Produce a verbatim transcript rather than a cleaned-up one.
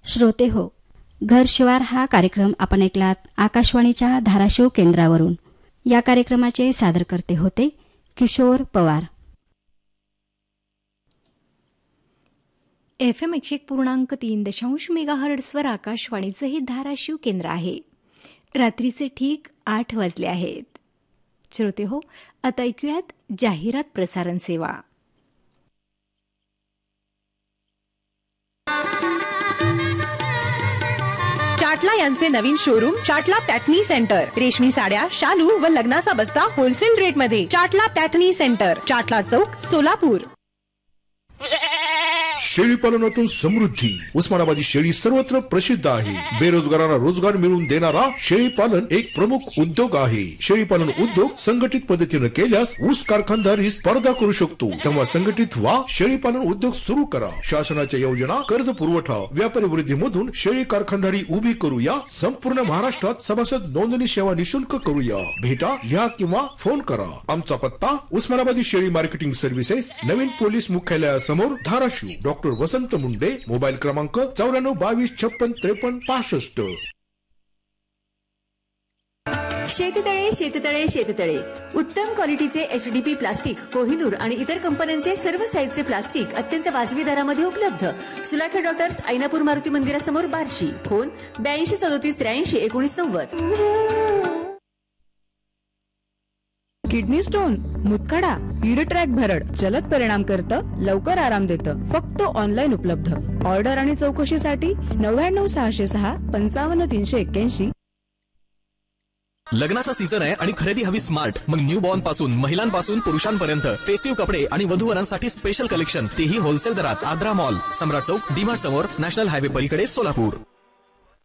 श्रोते हो, घर शिवार हा कार्यक्रम आपण ऐकलात आकाशवाणीच्या धाराशिव केंद्रावरून. या कार्यक्रमाचे सादरकर्ते होते किशोर पवार. एफ एम एकशे एक पूर्णांक तीन दशांश मेगाहर्ट्सवर आकाशवाणीचं हे धाराशिव केंद्र आहे. रात्रीचे ठीक आठ वाजले आहेत. श्रोते हो, आता ऐकूयात जाहिरात प्रसारण सेवा. चाटला यांचे नवीन शोरूम चाटला पॅटनी सेंटर. रेशमी साड्या, शालू व लग्नाचा बस्ता होलसेल रेट मध्ये. चाटला पॅटनी सेंटर, चाटला चौक, सोलापूर. शेळी पालनातून समृद्धी. उस्मानाबादी शेळी सर्वत्र प्रसिद्ध आहे. बेरोजगारांना रोजगार मिळवून देणारा शेळी पालन एक प्रमुख उद्योग आहे. शेळी पालन उद्योग संघटित पद्धतीने केल्यास ऊस कारखानदारी स्पर्धा करू शकतो. तेव्हा संघटित व्हा, शेळी पालन उद्योग सुरू करा. शासनाच्या योजना, कर्ज पुरवठा, व्यापारी वृद्धीमधून शेळी कारखानदारी उभी करूया. संपूर्ण महाराष्ट्रात सभासद नोंदणी सेवा निशुल्क करूया. भेटा, लिहा किंवा फोन करा. आमचा पत्ता उस्मानाबादी शेळी मार्केटिंग सर्व्हिसेस, नवीन पोलीस मुख्यालयासमोर, धाराशिव. डॉक्टर वसंत मुंडे. मोबाईल क्रमांक चौऱ्याण्णव बावीस छप्पन त्रेपन्न पासष्ट. शेततळे शेततळे शेततळे उत्तम क्वालिटीचे एचडीपी प्लास्टिक, कोहिनूर आणि इतर कंपन्यांचे सर्व साईजचे प्लास्टिक अत्यंत वाजवी दरामध्ये उपलब्ध. सुलाखे डॉक्टर्स, ऐनापूर मारुती मंदिरासमोर, बार्शी. फोन ब्याऐंशी सदोतीस त्र्याऐंशी एकोणीस नव्वद. किडनी स्टोन, मुतखडा, हीड ट्रॅक भरड जलद परिणाम करतं, लवकर आराम देतं. फक्त ऑनलाईन उपलब्ध. ऑर्डर आणि चौकशीसाठी नव्याण्णव सहाशे सहा पंचावन्न तीनशे एक्क्याऐंशी. लग्नाचा सीझन आहे आणि खरेदी हवी स्मार्ट. मग न्यू बॉर्न पासून महिलांपासून पुरुषांपर्यंत फेस्टिव्ह कपडे आणि वधूवरांसाठी स्पेशल कलेक्शन, तेही होलसेल दरात. आद्रा मॉल, सम्राट चौक, डीमार्ट समोर, नॅशनल हायवे पलीकडे, सोलापूर.